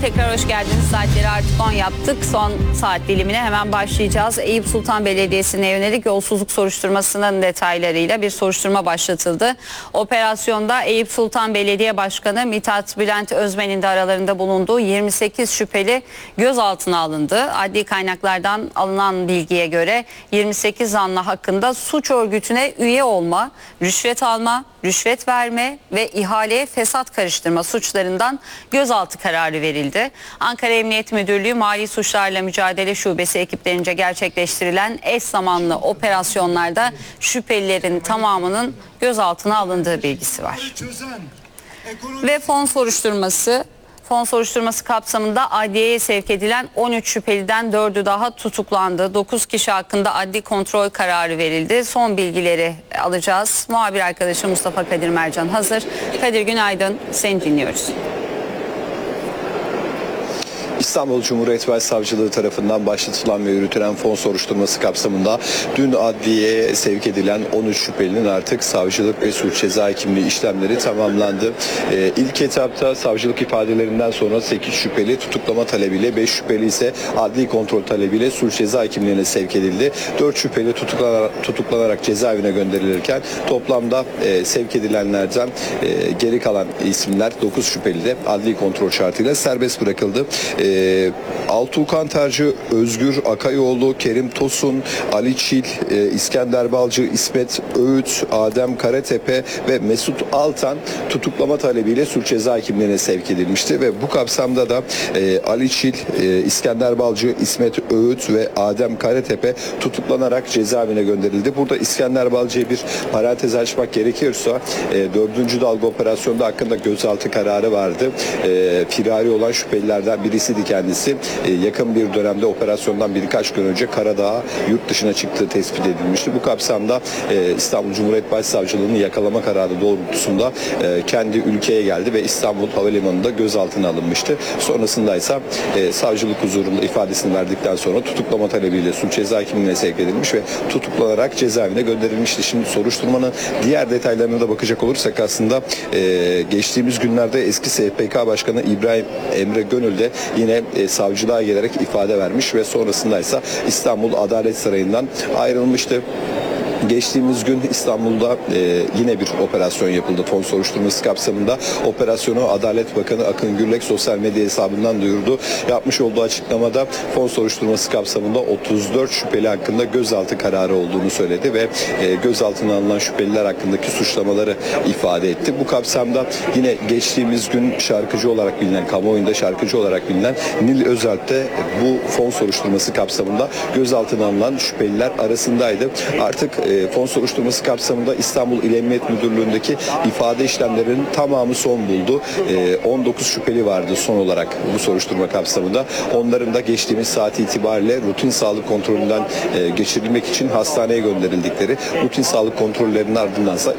tekrar hoş geldiniz. Saatleri artık 10 yaptık. Son saat dilimine hemen başlayacağız. Eyüp Sultan Belediyesi'ne yönelik yolsuzluk soruşturmasının detaylarıyla bir soruşturma başlatıldı. Operasyonda Eyüp Sultan Belediye Başkanı Mithat Bülent Özmen'in de aralarında bulunduğu 28 şüpheli gözaltına alındı. Adli kaynaklardan alınan bilgiye göre 28 zanlı hakkında suç örgütüne üye olma, rüşvet alma, rüşvet verme ve ihaleye fesat karıştırma suçlarından gözaltı kararı verildi. Ankara Emniyet Müdürlüğü Mali Suçlarla Mücadele Şubesi ekiplerince gerçekleştirilen eş zamanlı operasyonlarda şüphelilerin tamamının gözaltına alındığı bilgisi var. Ve fon soruşturması kapsamında adliyeye sevk edilen 13 şüpheliden 4'ü daha tutuklandı. 9 kişi hakkında adli kontrol kararı verildi. Son bilgileri alacağız. Muhabir arkadaşım Mustafa Kadir Mercan hazır. Kadir günaydın, seni dinliyoruz. İstanbul Cumhuriyet Başsavcılığı tarafından başlatılan ve yürütülen fon soruşturması kapsamında dün adliyeye sevk edilen 13 şüphelinin artık savcılık ve suç ceza kimliği işlemleri tamamlandı. İlk etapta savcılık ifadelerinden sonra 8 şüpheli tutuklama talebiyle, 5 şüpheli ise adli kontrol talebiyle suç ceza kimliğine sevk edildi. 4 şüpheli tutuklanarak cezaevine gönderilirken toplamda sevk edilenlerden geri kalan isimler 9 şüpheli de adli kontrol şartıyla serbest bırakıldı. Altuğ Tercih, Özgür Akayoğlu, Kerim Tosun, Ali Çil, İskender Balcı, İsmet Öğüt, Adem Karatepe ve Mesut Altan tutuklama talebiyle suç ceza kimliğine sevk edilmişti ve bu kapsamda da Ali Çil, İskender Balcı, İsmet Öğüt ve Adem Karatepe tutuklanarak cezaevine gönderildi. Burada İskender Balcı'ya bir parantez açmak gerekirse 4. dalga operasyonda hakkında gözaltı kararı vardı. Firari olan şüphelilerden birisiydi kendisi. Yakın bir dönemde operasyondan birkaç gün önce Karadağ'a yurt dışına çıktığı tespit edilmişti. Bu kapsamda İstanbul Cumhuriyet Başsavcılığı'nın yakalama kararı doğrultusunda kendi ülkeye geldi ve İstanbul Havalimanı'nda gözaltına alınmıştı. Sonrasında ise savcılık huzurunda ifadesini verdikten sonra tutuklama talebiyle suç ceza kimliğine sevk edilmiş ve tutuklanarak cezaevine gönderilmişti. Şimdi soruşturmanın diğer detaylarına da bakacak olursak aslında geçtiğimiz günlerde eski SPK Başkanı İbrahim Emre Gönül de yine savcılığa gelerek ifade vermiş ve sonrasında ise İstanbul Adalet Sarayı'ndan ayrılmıştı. Geçtiğimiz gün İstanbul'da yine bir operasyon yapıldı fon soruşturması kapsamında. Operasyonu Adalet Bakanı Akın Gürlek sosyal medya hesabından duyurdu. Yapmış olduğu açıklamada fon soruşturması kapsamında 34 şüpheli hakkında gözaltı kararı olduğunu söyledi ve gözaltına alınan şüpheliler hakkındaki suçlamaları ifade etti. Bu kapsamda yine geçtiğimiz gün şarkıcı olarak bilinen, kamuoyunda şarkıcı olarak bilinen Nil Özalp de bu fon soruşturması kapsamında gözaltına alınan şüpheliler arasındaydı. Artık fon soruşturması kapsamında İstanbul İl Emniyet Müdürlüğü'ndeki ifade işlemlerinin tamamı son buldu. 19 şüpheli vardı son olarak bu soruşturma kapsamında. Onların da geçtiğimiz saat itibariyle rutin sağlık kontrolünden geçirilmek için hastaneye gönderildikleri, rutin sağlık kontrollerinin ardındansa